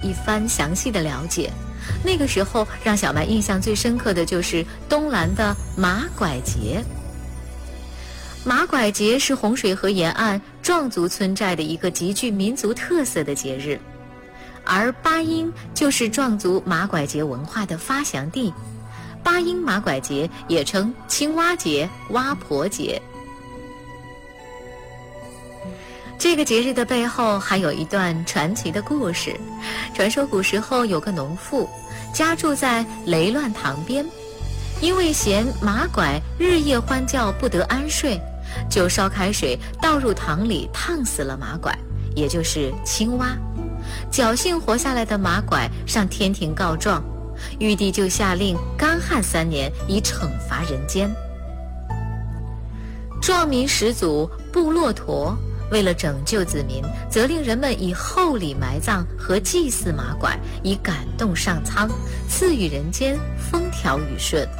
一番详细的了解。那个时候让小麦印象最深刻的就是东兰的马拐节。马拐节是洪水河沿岸壮族村寨的一个极具民族特色的节日，而巴音就是壮族马拐节文化的发祥地。巴音马拐节也称青蛙节、蛙婆节。这个节日的背后还有一段传奇的故事。传说古时候有个农妇，家住在雷乱塘边，因为嫌马拐日夜欢叫不得安睡，就烧开水倒入塘里烫死了马拐，也就是青蛙。侥幸活下来的马拐上天庭告状，玉帝就下令干旱3年，以惩罚人间。壮民始祖布洛陀为了拯救子民，责令人们以厚礼埋葬和祭祀马拐，以感动上苍，赐予人间风调雨顺。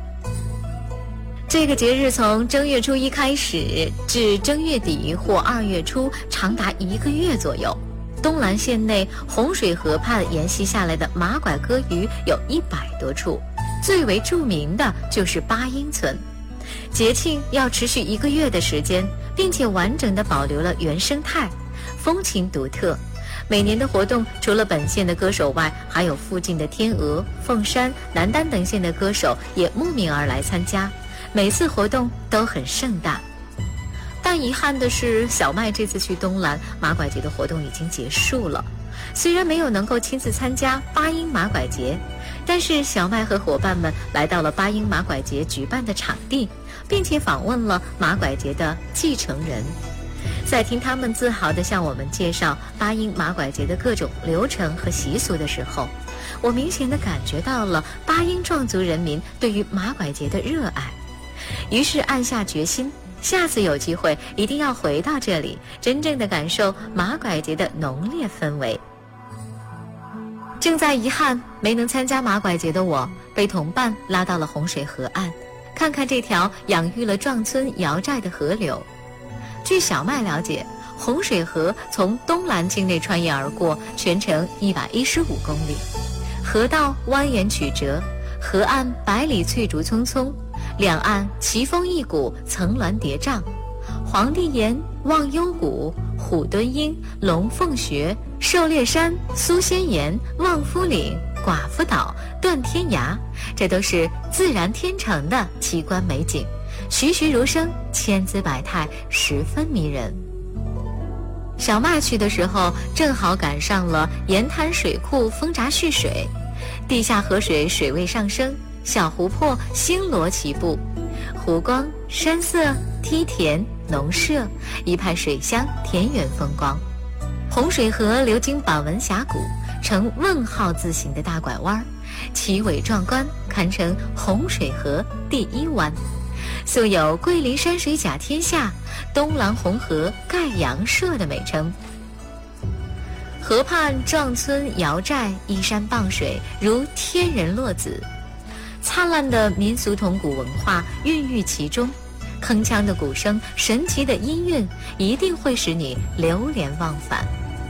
这个节日从正月初1开始，至正月底或2月初，长达1个月左右。东兰县内洪水河畔沿袭下来的马拐歌渔有100多处，最为著名的就是巴音村。节庆要持续1个月的时间，并且完整地保留了原生态，风情独特。每年的活动除了本县的歌手外，还有附近的天鹅、凤山、南丹等县的歌手也慕名而来参加，每次活动都很盛大。但遗憾的是，小麦这次去东兰马拐节的活动已经结束了。虽然没有能够亲自参加巴音马拐节，但是小麦和伙伴们来到了巴音马拐节举办的场地，并且访问了马拐节的继承人。在听他们自豪地向我们介绍巴音马拐节的各种流程和习俗的时候，我明显地感觉到了巴音壮族人民对于马拐节的热爱，于是暗下决心，下次有机会一定要回到这里，真正的感受马拐节的浓烈氛围。正在遗憾没能参加马拐节的我，被同伴拉到了洪水河岸，看看这条养育了壮村瑶寨的河流。据小麦了解，洪水河从东兰境内穿越而过，全程115公里，河道蜿蜒曲折，河岸百里翠竹葱葱，两岸奇峰异谷，层峦叠嶂。黄帝岩、望幽谷、虎墩阴、龙凤穴、狩猎山、苏仙岩、望夫岭、寡妇岛、断天崖，这都是自然天成的奇观美景，栩栩如生，千姿百态，十分迷人。小麦去的时候正好赶上了盐滩水库丰闸蓄水，地下河水水位上升，小湖泊星罗棋布，湖光、山色、梯田、农舍，一派水乡田园风光。洪水河流经板纹峡谷，呈问号字形的大拐弯，奇伟壮观，堪称洪水河第1湾。素有桂林山水甲天下，东兰红河盖阳社的美称。河畔壮村瑶寨依山傍水，如天人落子，灿烂的民俗铜鼓文化孕育其中，铿锵的鼓声，神奇的音韵，一定会使你流连忘返。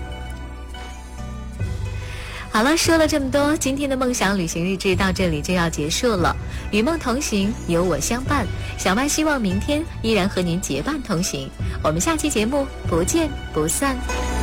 好了，说了这么多，今天的梦想旅行日志到这里就要结束了。与梦同行，有我相伴，小麦希望明天依然和您结伴同行。我们下期节目不见不散。